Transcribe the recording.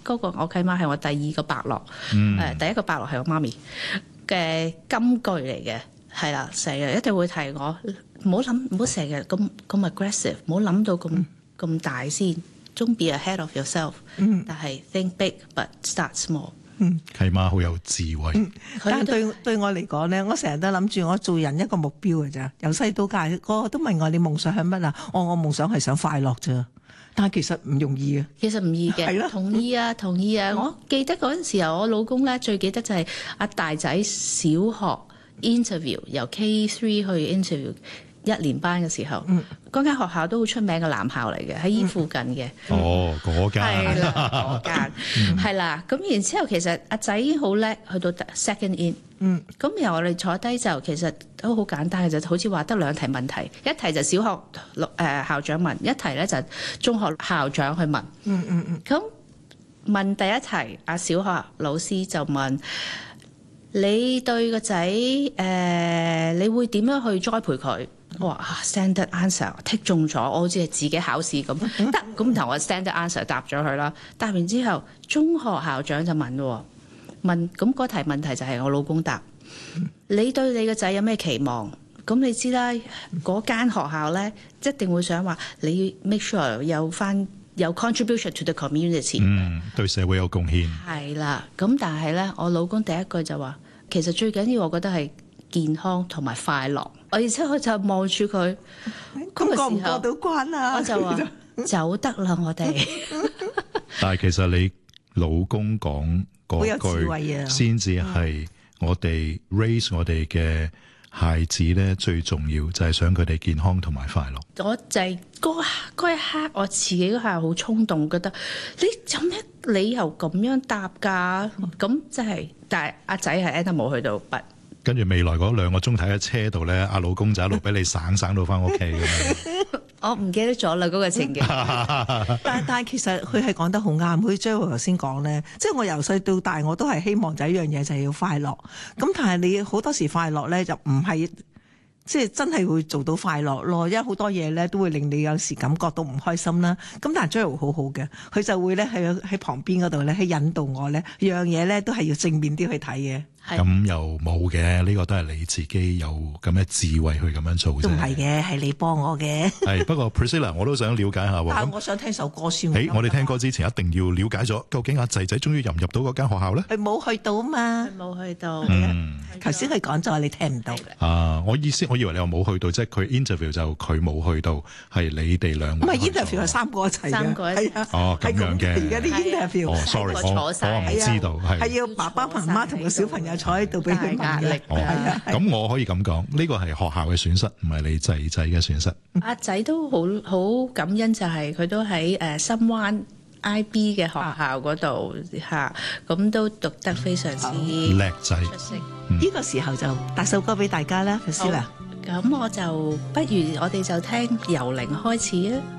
嗰個我契媽係我第2個伯樂，第1個伯樂係我媽咪嘅金句嚟嘅，係啦，成日一定會提我，唔好成日咁 aggressive， 唔好諗到咁大先。Don't be ahead of yourself，但係 think big but start small。 契媽好有智慧。 但係對我嚟講咧，我成日都諗住我做人一個目標嘅咋，由細到大個個都問我你夢想係乜啊？我夢想係想快樂咋，但係其實唔容易啊。 其實唔易嘅，同意啊。我記得嗰陣時候，我老公咧最記得就係阿大仔小學 interview， 由 K3 去 interview 1年班嘅時候，嗰間學校都好出名嘅男校嚟嘅，喺依附近嘅。 嗰間係啦，嗰間係啦。咁然之後，其實阿仔已經好叻，去到 second in。咁然後我哋坐低就其實都好簡單嘅，就好似話得2題問題，一題就小學校長問，一題咧就中學校長去問。咁問第一題，阿小學老師就問你對個仔你會點樣去栽培佢？我話 standard answer 剔中咗，我好似係自己考試咁得，咁同我 standard answer 答咗佢啦。答完之後，中學校長就問咁嗰題問題就係我老公答，你對你個仔有咩期望？咁你知啦，嗰間學校咧一定會想話你 make sure 有 contribution to the community， 對社會有貢獻。係啦，咁但係咧，我老公第一句就話，其實最緊要我覺得係健康同埋快樂。而且我就望住佢， 咁過唔過到關啊？ 我就話走得啦，我哋。 但係其實你老公講嗰句先至係我哋 raise 我哋嘅孩子咧，最重要就係想佢哋健康同埋快樂。 我就係嗰一刻，我自己嗰下好衝動，覺得你有咩理由咁樣答㗎？咁即係，但係阿仔係 end 冇去到筆。 跟住未來嗰2個鐘睇喺車度咧，阿老公就一路俾你省到翻屋企咁樣。 我唔記得咗啦，嗰個情景。 但係其實佢係講得好啱，好似 Gerald 頭先講咧，即係我由細到大我都係希望就一樣嘢，就係要快樂。咁但係你好多時快樂咧就唔係即係真係會做到快樂咯，因為好多嘢咧都會令你有時感覺到唔開心啦。咁但係 Gerald 好好嘅，佢就會咧喺旁邊嗰度咧，喺引導我咧，樣嘢咧都係要正面啲去睇嘅。 咁又冇嘅，呢個都係你自己有咁嘅智慧去咁樣做啫。 都唔係嘅，係你幫我嘅。 係不過 Priscilla， 我都想了解下喎。 但係我想聽首歌先。 我哋聽歌之前一定要了解咗，究竟阿仔仔終於入唔入到嗰間學校咧？ 佢冇去到啊嘛。 佢冇去到。 頭先佢講咗，你聽唔到。 我以為你話冇去到，即係佢 interview 就佢冇去到，係你哋兩個。 唔係 interview 係3個一齊嘅。 3個一齊。 咁樣嘅。 而家啲 interview。 sorry， 我唔知道。 係要爸爸媽媽同個小朋友坐喺度俾佢壓力。 咁我可以咁講，呢個係學校嘅損失，唔係你仔仔嘅損失。 阿仔都好感恩，就係佢都喺深灣 IB 嘅學校嗰度嚇，咁都讀得非常之叻仔。 呢個時候就帶首歌俾大家啦，Priscilla。 咁我就不如我哋就聽由零開始啊。